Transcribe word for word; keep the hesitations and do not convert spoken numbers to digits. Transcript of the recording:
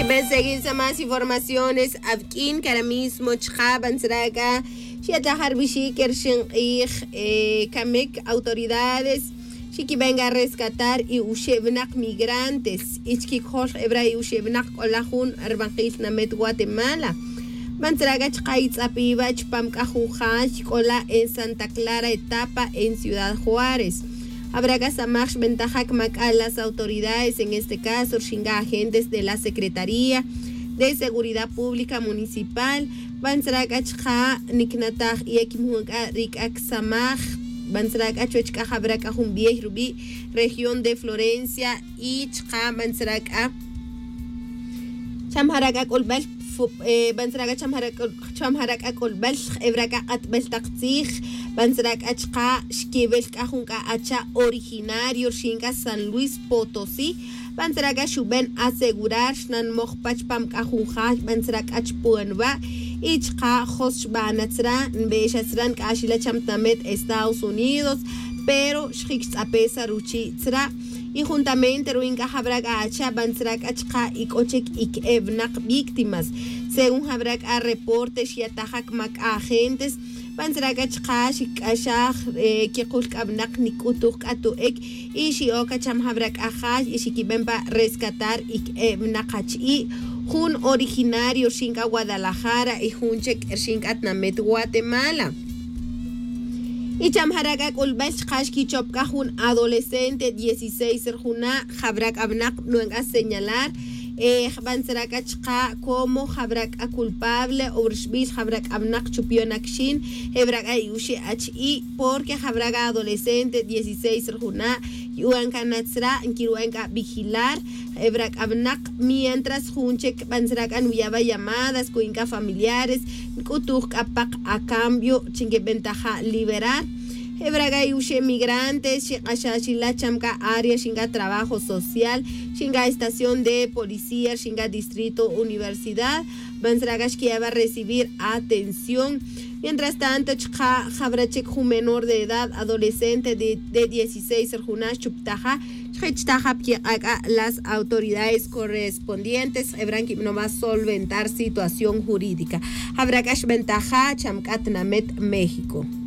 Seguirse más informaciones. Abkin, que ahora mismo Chhaban Sraga, Shiatahar Bishikir Shin Ich, Kamek, autoridades, Shiki venga a rescatar y Ushevnak migrantes, Ichki Kosh Ebra y Ushevnak Olahun, Arbanjil Namet, Guatemala. Bantraga Chkaitz Apiva, Chpam Kajuja, Kola en Santa Clara, etapa en Ciudad Juárez. Habrá Samach Bentajak a las autoridades, en este caso, Shinga agentes de la Secretaría de Seguridad Pública Municipal, Bansragachha, Niknatach y Ekimhunga Rikak Samach, Bansragachuechka Habraka Jumbieh Rubí, región de Florencia, y Chha Bansraga Chamharaga Kolbal. Bansraga Chamharaka Kolbal, Ebraka Atbeltakzich, Bansrak Achka, Shkibel Kajunka Acha, originario Shinga San Luis Potosí, Bansraga Shuben asegurar, Shnan Mojpach Pam Kajunja, Bansrak Achpuenba, Ichka Hoshbanatzra, Nbeshazran Kashila Chamtamet, Estados Unidos, pero Shriks Apesa Ruchi Tzra. Y juntamente Ruinka Habraga Acha, Bansrak Achka y Kochek ik Evnak víctimas. Según Habraga reportes y atajak mak agentes, Bansrak Achka, Shikashah, Kikulk Abnak Nikutuk Atuek, y Shioka Cham Habrak Ajaj, y Shikibemba rescatar ik Evnakach y Jun originario Shinka Guadalajara y Junchek Shinka Atnamet Guatemala. Y Chamharaga Kulbash Kashki Chopka, un adolescente dieciséis Juna, Habrak Abnak, nuenga señalar, eh, Bansaraka Chka como Habrak a culpable, Urshbish Habrak Abnak Chupionakshin, Hebrak Ayushi H. porque Habrak adolescente dieciséis Juna, Yuanka Natsra, Kiruenka vigilar, Hebrak Abnak, mientras Junchek Bansaraka Nuyaba llamadas, Cuinca familiares, Kutuk Apak a cambio, Chingue ventaja liberar. Hebraga Yushe migrantes, Shingashashila Chamka área, Shinga trabajo social, Shinga estación de policía, Shinga distrito universidad, Bansragash que va a recibir atención. Mientras tanto, Chha Habrachek menor de edad, adolescente de, de dieciséis, Erjunash Chuptaja, las autoridades correspondientes Hebrankim no va a solventar situación jurídica. Habrakash Ventaja, Chamkatnamet, México.